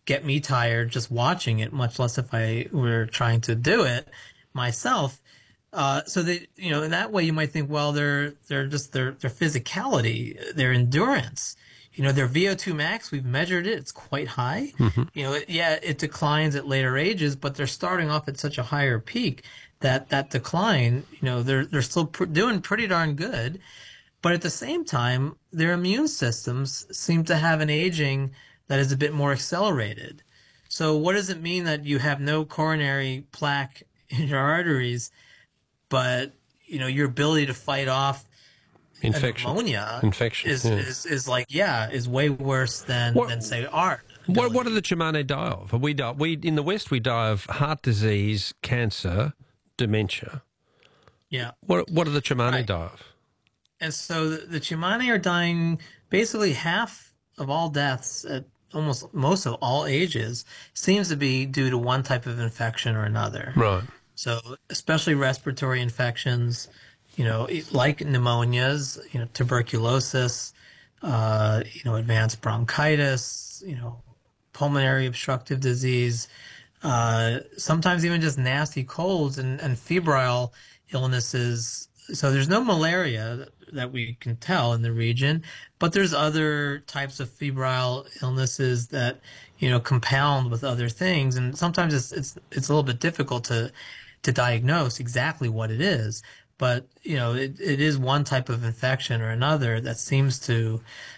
get me tired just watching it, much less if I were trying to do it myself. So that, in that way you might think, well, they're just their physicality, their endurance, their VO2 max, we've measured it, it's quite high. Mm-hmm. It declines at later ages, but they're starting off at such a higher peak that decline, they're still doing pretty darn good. But at the same time, their immune systems seem to have an aging that is a bit more accelerated. So what does it mean that you have no coronary plaque in your arteries, but your ability to fight off pneumonia is way worse than say our ability. What do the Chimane die of? We in the West we die of heart disease, cancer, dementia. Yeah. What do the Chimane die of? And so the Chimane are dying basically half of all deaths at almost most of all ages seems to be due to one type of infection or another. Right. So especially respiratory infections, like pneumonias, tuberculosis, advanced bronchitis, pulmonary obstructive disease, sometimes even just nasty colds and febrile illnesses. So there's no malaria that we can tell in the region, but there's other types of febrile illnesses that, compound with other things. And sometimes it's a little bit difficult to diagnose exactly what it is. But, it is one type of infection or another that seems to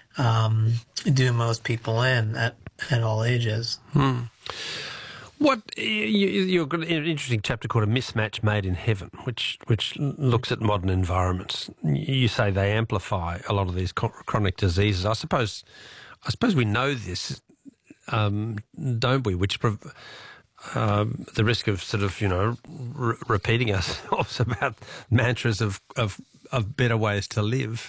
do most people in at all ages. What you've got an interesting chapter called "A Mismatch Made in Heaven," which looks at modern environments. You say they amplify a lot of these chronic diseases. I suppose we know this, don't we? Which the risk of sort of repeating ourselves about mantras of better ways to live.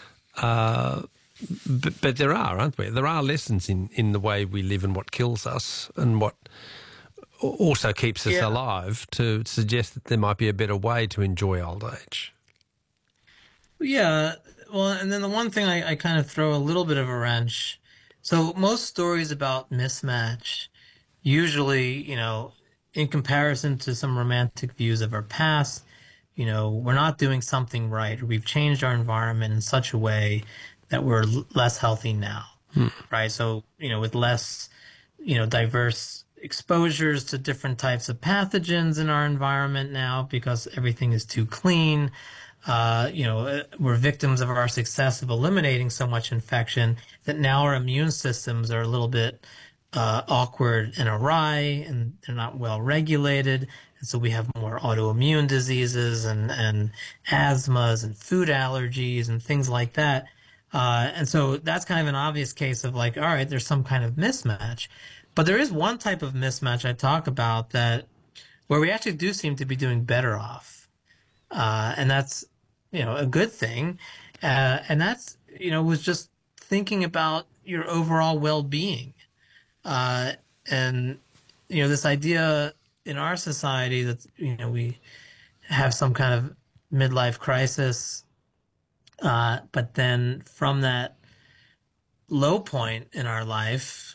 But there are, aren't there? There are lessons in the way we live and what kills us and what also keeps us alive to suggest that there might be a better way to enjoy old age. Yeah. Well, and then the one thing I kind of throw a little bit of a wrench. So most stories about mismatch, usually, in comparison to some romantic views of our past, we're not doing something right, or we've changed our environment in such a way that we're less healthy now, right? So, with less, diverse exposures to different types of pathogens in our environment now because everything is too clean. We're victims of our success of eliminating so much infection that now our immune systems are a little bit awkward and awry, and they're not well regulated. And so we have more autoimmune diseases and asthmas and food allergies and things like that. And so that's kind of an obvious case of like, all right, there's some kind of mismatch. But there is one type of mismatch I talk about where we actually do seem to be doing better off. And that's, a good thing. And that's, was just thinking about your overall well-being. And, this idea in our society that, we have some kind of midlife crisis, but then from that low point in our life,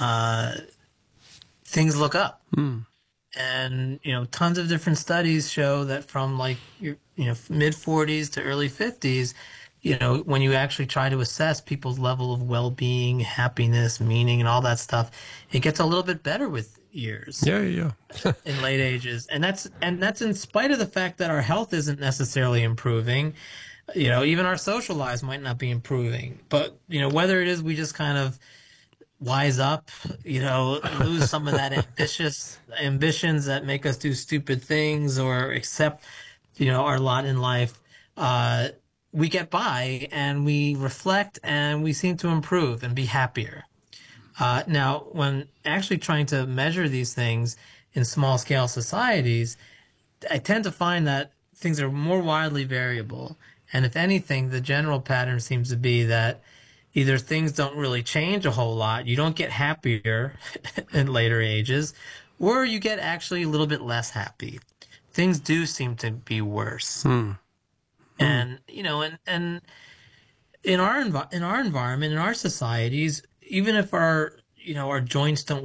things look up. And, tons of different studies show that from like your, mid 40s to early 50s, when you actually try to assess people's level of well-being, happiness, meaning, and all that stuff, it gets a little bit better with years. Yeah. In late ages. And that's in spite of the fact that our health isn't necessarily improving. Even our social lives might not be improving. But, whether it is we just kind of wise up, lose some of that ambitions that make us do stupid things or accept, our lot in life, we get by and we reflect and we seem to improve and be happier. Now, when actually trying to measure these things in small scale societies, I tend to find that things are more widely variable. And if anything, the general pattern seems to be that either things don't really change a whole lot, you don't get happier in later ages, or you get actually a little bit less happy. Things do seem to be worse. And, and in our environment, in our societies, even if our joints don't